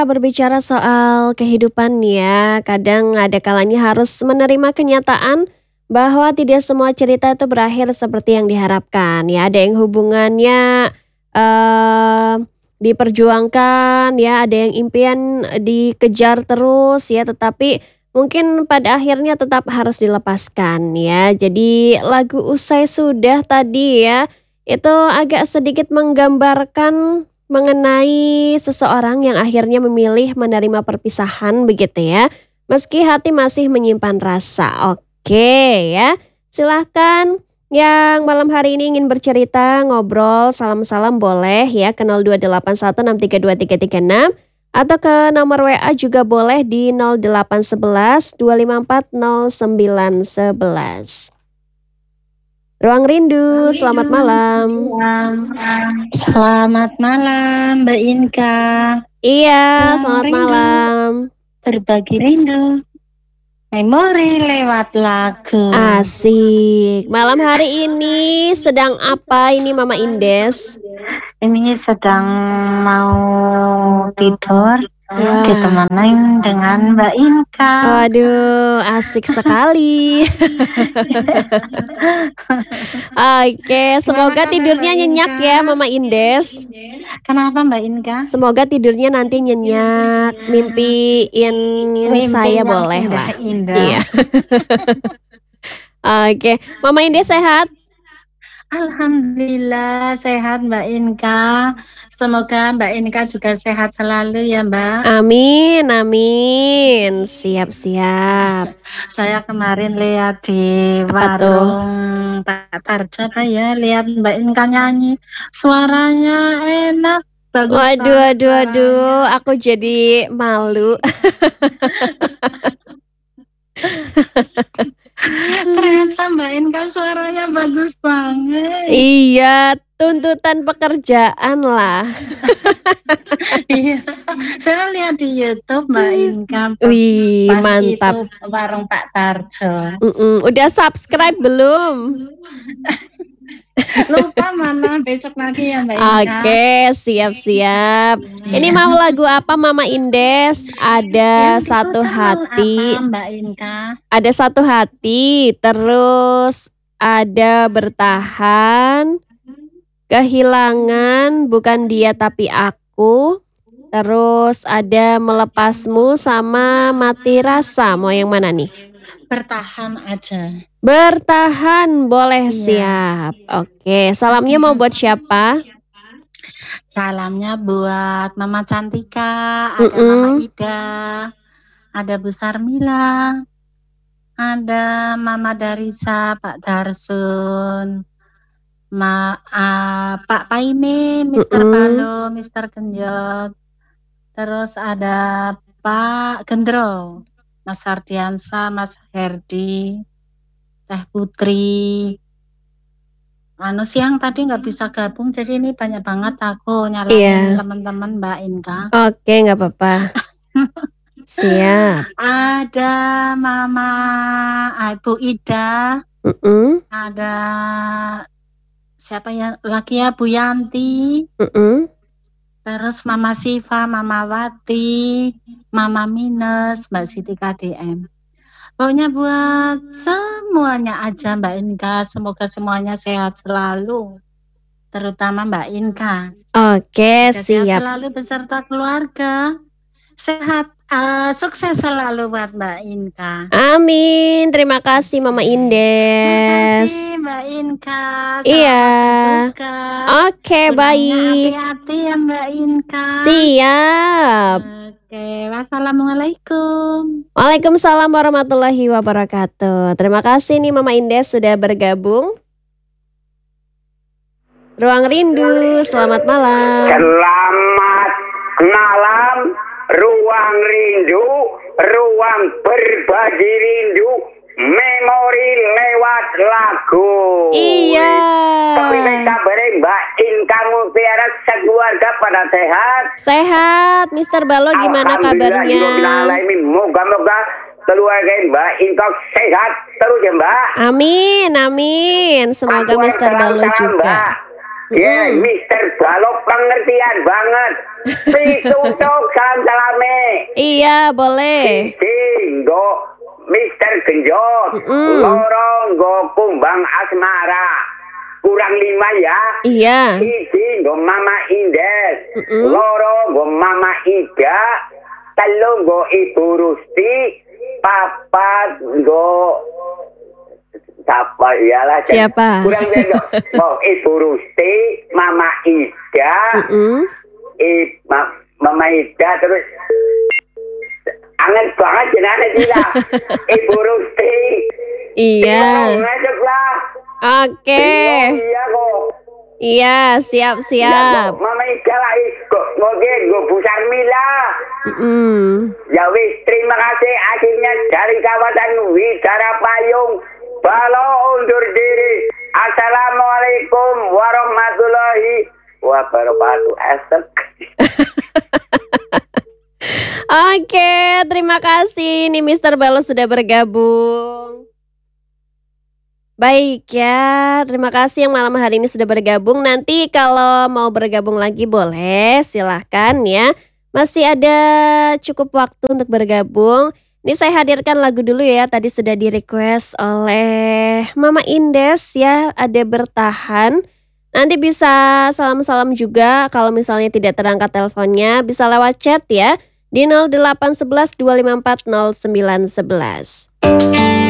berbicara soal kehidupan ya, kadang ada kalanya harus menerima kenyataan bahwa tidak semua cerita itu berakhir seperti yang diharapkan ya. Ada yang hubungannya eh diperjuangkan ya, ada yang impian dikejar terus ya, tetapi mungkin pada akhirnya tetap harus dilepaskan ya. Jadi lagu Usai Sudah tadi ya, itu agak sedikit menggambarkan mengenai seseorang yang akhirnya memilih menerima perpisahan begitu ya. Meski hati masih menyimpan rasa. Oke ya. Silahkan yang malam hari ini ingin bercerita, ngobrol, salam-salam boleh ya ke 02816323336 atau ke nomor WA juga boleh di 0811 254 0911. Ruang Rindu, selamat malam. Selamat malam Mbak Inka. Iya, selamat malam. Berbagi rindu, memori lewat lagu. Asik. Malam hari ini sedang apa ini Mama Indes? Ini sedang mau tidur. Wah. Ditemanin dengan Mbak Inka. Waduh, asik sekali. Oke, semoga tidurnya nyenyak ya Mama Indes. Kenapa Mbak Inka? Semoga tidurnya nanti nyenyak, mimpiin saya boleh lah. Iya. Oke, Mama Indes sehat? Alhamdulillah sehat Mbak Inka. Semoga Mbak Inka juga sehat selalu ya Mbak. Amin, amin. Siap-siap. Saya kemarin lihat di warung Pak Tarjo ya, lihat Mbak Inka nyanyi. Suaranya enak, bagus banget. Waduh, aku jadi malu. Ternyata Mbak Inka suaranya bagus banget. Iya, tuntutan pekerjaan lah. Iya, saya lihat di YouTube Mbak Inka. Wih, mantap. Itu warung Pak Tarjo. Udah subscribe belum? Lupa mana, besok lagi ya Mbak Inka. Oke, siap-siap. Ini mau lagu apa Mama Indes? Ada Satu Hati. Apa, Mbak Inka? Ada Satu Hati, terus ada Bertahan, Kehilangan, Bukan Dia Tapi Aku, terus ada Melepasmu sama Mati Rasa. Mau yang mana nih? Bertahan aja. Bertahan, boleh siap. Oke, salamnya mau buat siapa? Salamnya buat Mama Cantika, ada Mama Ida, ada Bu Sarmila, ada Mama Darisa, Pak Darsun, Pak Paimin, Mr. Palo, Mr. Genjot, terus ada Pak Gendro, Mas Ardiansa, Mas Herdi, Teh Putri. Siang tadi nggak bisa gabung, jadi ini banyak banget aku nyalain teman-teman Mbak Inka. Oke, nggak apa-apa. Siap. Ada Mama Ibu Ida, ada siapa ya lagi ya, Bu Yanti, terus Mama Siva, Mama Wati, Mama Minus, Mbak Siti KDM. Pokoknya buat semuanya aja Mbak Inka, semoga semuanya sehat selalu, terutama Mbak Inka. Oke, siap. Sehat selalu beserta keluarga, sehat, sukses selalu buat Mbak Inka. Amin, terima kasih Mama Indes. Terima kasih Mbak Inka. Iya. Oke, baik. Hati-hati ya Mbak Inka. Siap. Oke, wassalamualaikum. Waalaikumsalam warahmatullahi wabarakatuh. Terima kasih nih Mama Indes sudah bergabung. Ruang Rindu, selamat malam. Selamat malam, Ruang Rindu, ruang berbagi rindu, memori lewat lagu. Iya. Tapi kabar Mbak Inka Mutiara sekeluarga pada sehat? Sehat, Mr. Balo gimana kabarnya? Moga-moga keluarga Mbak Inka sehat terus ya Mbak. Amin, amin. Semoga Mr. Balo juga. Ya, Mr. Balo pengertian banget. Pitung salam Iya, boleh. Siji nggo Mister Genjot, loro nggo Kumbang Asmara. Kurang 5 ya. Iya. Siji nggo Mama Indes, loro nggo Mama Ida, telu nggo Ibu Rusti, papat nggo siapa iyalah. Siapa? Kurang beda. Oh, Ibu Rusti, Mama Ida, Mama Ida terus anget banget jenane dia. Ibu Rusti. Iya. Ngajak lah. Oke. Iya kok. Iya, siap. Mama Ida lah kok ngoge gue Bu Sarmila. Ya wis, terima kasih akhirnya dari kawasan Widara Payung Balo undur diri. Assalamualaikum warahmatullahi wabarakatuh. Esek. Oke, terima kasih nih Mr. Balo sudah bergabung. Baik ya, terima kasih yang malam hari ini sudah bergabung. Nanti kalau mau bergabung lagi boleh, silahkan ya. Masih ada cukup waktu untuk bergabung. Ini saya hadirkan lagu dulu ya, tadi sudah di request oleh Mama Indes ya, ada Bertahan. Nanti bisa salam-salam juga kalau misalnya tidak terangkat teleponnya, bisa lewat chat ya di 0811 254 0911.